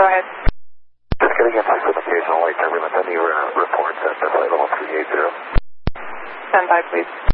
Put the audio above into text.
Go ahead. Just getting in touch with occasional light turbulence. Any reports at the flight level 380? Stand by, please.